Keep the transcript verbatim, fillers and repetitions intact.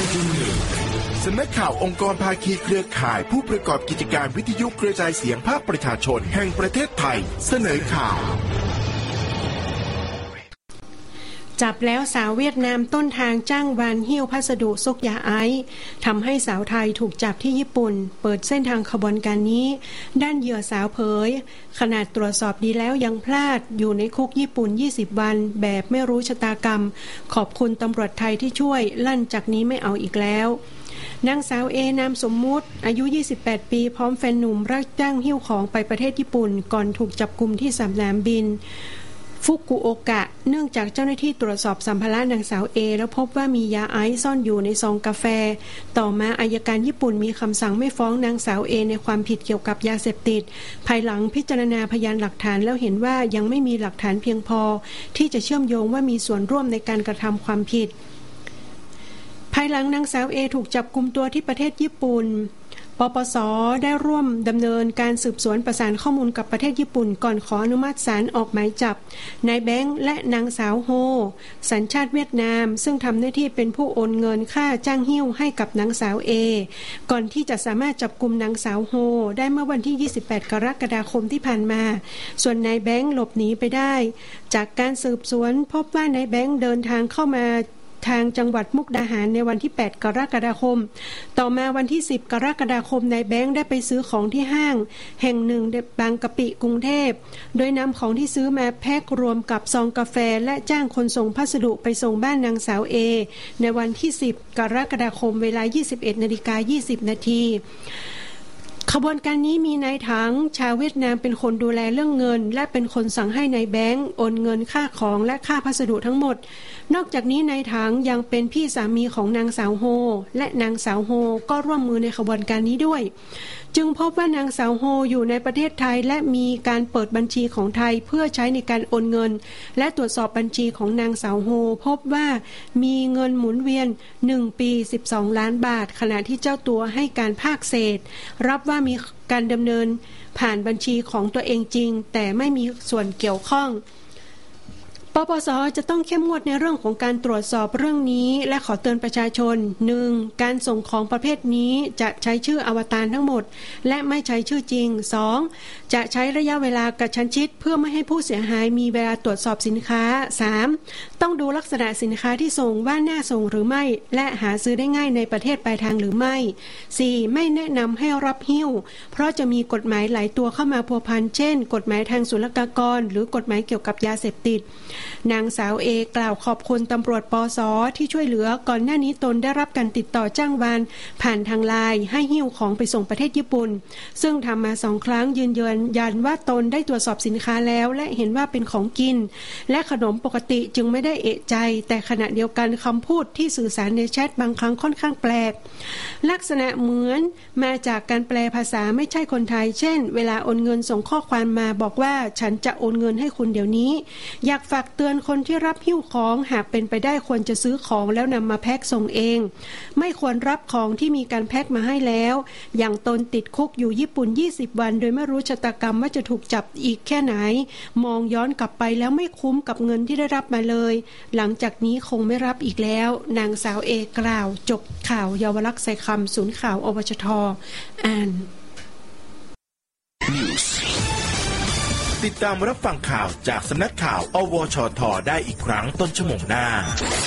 สำนักข่าวองค์กรภาคีเครือข่ายผู้ประกอบกิจการวิทยุกระจายเสียงภาคประชาชนแห่งประเทศไทยเสนอข่าวจับแล้วสาวเวียดนามต้นทางจ้างวานหิ้วพัสดุซุกยาไอซ์ทำให้สาวไทยถูกจับที่ญี่ปุ่นเปิดเส้นทางขบวนการนี้ด้านเหยื่อสาวเผยขนาดตรวจสอบดีแล้วยังพลาดอยู่ในคุกญี่ปุ่นยี่สิบวันแบบไม่รู้ชะตากรรมขอบคุณตำรวจไทยที่ช่วยลั่นจากนี้ไม่เอาอีกแล้วนางสาวเอนามสมมุติอายุยี่สิบแปดปีพร้อมแฟนหนุ่มรับจ้างหิ้วของไปประเทศญี่ปุ่นก่อนถูกจับกุมที่สนามบินฟุกุโอกะเนื่องจากเจ้าหน้าที่ตรวจสอบสัมภาระนางสาวเอแล้วพบว่ามียาไอซ์ซ่อนอยู่ในซองกาแฟต่อมาอัยการญี่ปุ่นมีคำสั่งไม่ฟ้องนางสาวเอในความผิดเกี่ยวกับยาเสพติดภายหลังพิจารณาพยานหลักฐานแล้วเห็นว่ายังไม่มีหลักฐานเพียงพอที่จะเชื่อมโยงว่ามีส่วนร่วมในการกระทำความผิดภายหลังนางสาวเอถูกจับกุมตัวที่ประเทศญี่ปุ่นปปส.ได้ร่วมดำเนินการสืบสวนประสานข้อมูลกับประเทศญี่ปุ่นก่อนขออนุมัติศาลออกหมายจับนายแบงค์และนางสาวโฮสัญชาติเวียดนามซึ่งทำหน้าที่เป็นผู้โอนเงินค่าจ้างหิ้วให้กับนางสาวเอก่อนที่จะสามารถจับกุมนางสาวโฮได้เมื่อวันที่ยี่สิบแปดกรกฎาคมที่ผ่านมาส่วนนายแบงค์หลบหนีไปได้จากการสืบสวนพบว่านายแบงค์เดินทางเข้ามาทางจังหวัดมุกดาหารในวันที่แปดกรกฎาคมต่อมาวันที่สิบกรกฎาคมนายแบงค์ได้ไปซื้อของที่ห้างแห่งหนึ่งในบางกะปิกรุงเทพโดยนำของที่ซื้อมาแพ็ครวมกับซองกาแฟและจ้างคนส่งพัสดุไปส่งบ้านนางสาวเอในวันที่สิบกรกฎาคมเวลา ยี่สิบเอ็ดนาฬิกายี่สิบนาทีขบวนการนี้มีนายถังชาวเวียดนามเป็นคนดูแลเรื่องเงินและเป็นคนสั่งให้นายแบงค์โอนเงินค่าของและค่าพัสดุทั้งหมดนอกจากนี้นายถังยังเป็นพี่สามีของนางสาวโฮและนางสาวโฮก็ร่วมมือในขบวนการนี้ด้วยจึงพบว่านางสาวโฮอยู่ในประเทศไทยและมีการเปิดบัญชีของไทยเพื่อใช้ในการโอนเงินและตรวจสอบบัญชีของนางสาวโฮพบว่ามีเงินหมุนเวียนหนึ่งปีสิบสองล้านบาทขณะที่เจ้าตัวให้การภาคเศษรับว่ามีการดำเนินผ่านบัญชีของตัวเองจริงแต่ไม่มีส่วนเกี่ยวข้องปปส.จะต้องเข้มงวดในเรื่องของการตรวจสอบเรื่องนี้และขอเตือนประชาชน หนึ่ง การส่งของประเภทนี้จะใช้ชื่ออวตารทั้งหมดและไม่ใช้ชื่อจริง สอง จะใช้ระยะเวลากระชั้นชิดเพื่อไม่ให้ผู้เสียหายมีเวลาตรวจสอบสินค้า สาม ต้องดูลักษณะสินค้าที่ส่งว่าน่าส่งหรือไม่และหาซื้อได้ง่ายในประเทศปลายทางหรือไม่ สี่ ไม่แนะนำให้รับหิ้วเพราะจะมีกฎหมายหลายตัวเข้ามาพัวพันเช่นกฎหมายทางศุลกากรหรือกฎหมายเกี่ยวกับยาเสพติดนางสาวเอกล่าวขอบคุณตำรวจปส.ที่ช่วยเหลือก่อนหน้านี้ตนได้รับการติดต่อจ้างวานผ่านทางไลน์ให้หิ้วของไปส่งประเทศญี่ปุ่นซึ่งทำมาสองครั้งยืนยันว่าตนได้ตรวจสอบสินค้าแล้วและเห็นว่าเป็นของกินและขนมปกติจึงไม่ได้เอะใจแต่ขณะเดียวกันคำพูดที่สื่อสารในแชทบางครั้งค่อนข้างแปลกลักษณะเหมือนมาจากการแปลภาษาไม่ใช่คนไทยเช่นเวลาโอนเงินส่งข้อความมาบอกว่าฉันจะโอนเงินให้คุณเดี๋ยวนี้อยากฝากเตือนคนที่รับหิ้วของหากเป็นไปได้ควรจะซื้อของแล้วนำมาแพ็คส่งเองไม่ควรรับของที่มีการแพ็คมาให้แล้วอย่างตนติดคุกอยู่ญี่ปุ่นยี่สิบวันโดยไม่รู้ชะตากรรมว่าจะถูกจับอีกแค่ไหนมองย้อนกลับไปแล้วไม่คุ้มกับเงินที่ได้รับมาเลยหลังจากนี้คงไม่รับอีกแล้วนางสาวเอกล่าวจบข่าวเยาวลักษณ์ใส่คำศูนย์ข่าวอวชท.อ่านติดตามรับฟังข่าวจากสำนักข่าวอวชท.ได้อีกครั้งต้นชั่วโมงหน้า